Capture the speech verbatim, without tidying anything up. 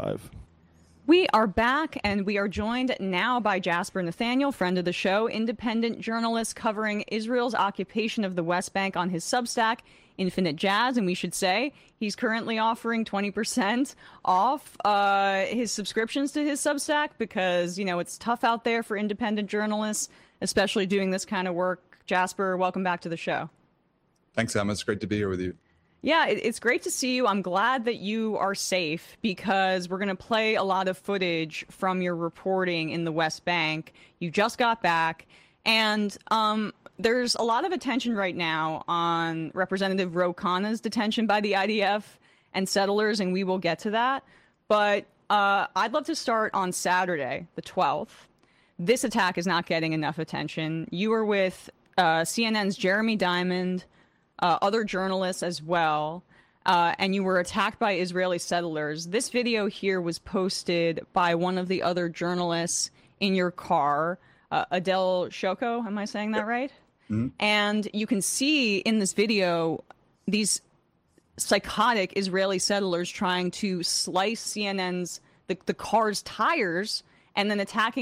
live. We are back, and we are joined now by Jasper Nathaniel, friend of the show, independent journalist covering Israel's occupation of the West Bank on his Substack, Infinite Jazz. And we should say he's currently offering twenty percent off uh, his subscriptions to his Substack because, you know, it's tough out there for independent journalists, especially doing this kind of work. Jasper, welcome back to the show. Thanks, Emma. It's great to be here with you. Yeah, it's great to see you. I'm glad that you are safe because we're going to play a lot of footage from your reporting in the West Bank. You just got back, and um, there's a lot of attention right now on Representative Ro Khanna's detention by the I D F and settlers, and we will get to that. But uh, I'd love to start on Saturday, the twelfth. This attack is not getting enough attention. You were with uh, C N N's Jeremy Diamond, Uh, other journalists as well, uh, and you were attacked by Israeli settlers. This video here was posted by one of the other journalists in your car, uh, Adel Shoko. Am I saying that right? Mm-hmm. And you can see in this video these psychotic Israeli settlers trying to slice C N N's the, the car's tires and then attacking